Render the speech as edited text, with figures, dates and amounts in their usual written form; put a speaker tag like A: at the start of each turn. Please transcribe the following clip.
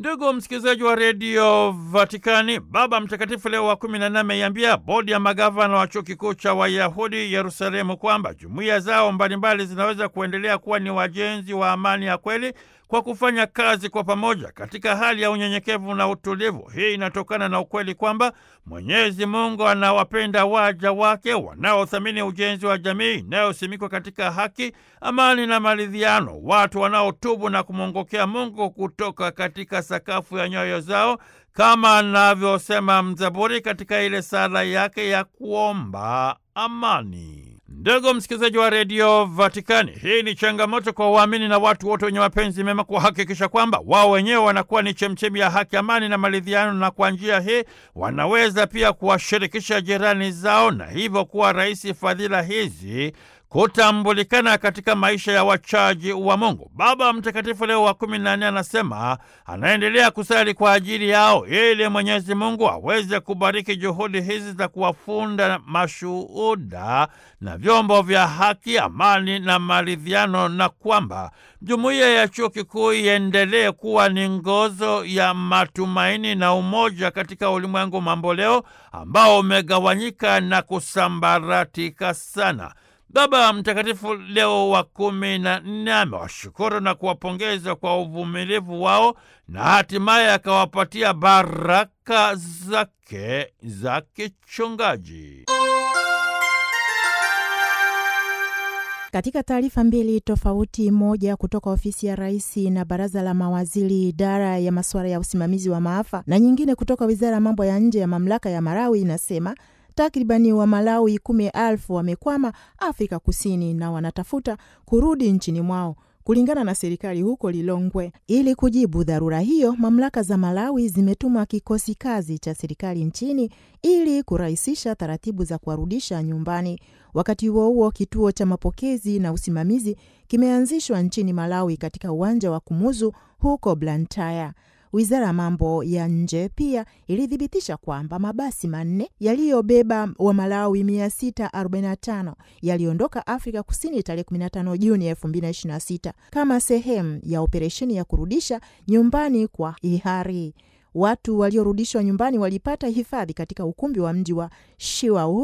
A: Ndugu msikilizaji wa redio Vatikani, Baba Mtakatifu Leo wa 14 ameiambia bodi ya magavana wa chuo kikuu cha Wayahudi Yerusalemu kwamba jumuiya zao mbalimbali zinaweza kuendelea kuwa ni wajenzi wa amani ya kweli kwa kufanya kazi kwa pamoja katika hali ya unyenyekevu na utulivu. Hii inatokana na ukweli kwamba Mwenyezi Mungu anawapenda waja wake wanaothamini ujenzi wa jamii inayosimikwa katika haki, amani na maridhiano, watu wanaotubu na kumwongokea Mungu kutoka katika sakafu ya nyoyo zao, kama anavyosema mzaburi katika ile sala yake ya kuomba amani. Ndugu msikilizaji wa redio Vatikani, hii ni changamoto kwa waamini na watu wote wenye mapenzi mema kuhakikisha kwamba wao wenyewe wanakuwa ni chemchemi ya haki, amani na maridhiano, na kwa njia hii wanaweza pia kuwashirikisha jirani zao na hivyo kuwa rahisi fadhila hizi kutambulikana katika maisha ya wachaji wa Mungu. Baba Mtakatifu Leo wa 14 anasema anaendelea kusali kwa ajili yao ili Mwenyezi Mungu aweze kubariki juhudi hizi za kuwafunda mashuhuda na vyombo vya haki, amani na maridhiano, na kwamba jumuiya ya chuo kikuu iendelee kuwa ni nguzo ya matumaini na umoja katika ulimwengu mamboleo ambao umegawanyika na kusambaratika sana. Baba Mtakatifu Leo wa 14 amewashukuru na kuwapongeza kwa uvumilivu wao na hatimaye akawapatia baraka zake za kichungaji.
B: Katika taarifa mbili tofauti, moja kutoka ofisi ya Rais na Baraza la Mawaziri, idara ya masuala ya usimamizi wa maafa, na nyingine kutoka Wizara ya Mambo ya Nje ya Mamlaka ya Malawi, inasema takribani wa Malawi 10,000 wamekwama Afrika Kusini na wanatafuta kurudi nchini mwao, kulingana na serikali huko Lilongwe. Ili kujibu dharura hiyo, mamlaka za Malawi zimetuma kikosi kazi cha serikali nchini ili kurahisisha taratibu za kuwarudisha nyumbani. Wakati huo huo, kituo cha mapokezi na usimamizi kimeanzishwa nchini Malawi katika uwanja wa Kumuzu huko Blantyre. Wizara ya Mambo ya Nje pia ilithibitisha kwamba mabasi 4 yaliyobeba wa Malawi 645 yaliondoka Afrika Kusini tarehe 15 Juni 2026 kama sehemu ya operesheni ya kurudisha nyumbani kwa hiari. Watu waliorudishwa nyumbani walipata hifadhi katika ukumbi wa mji wa Chiwawu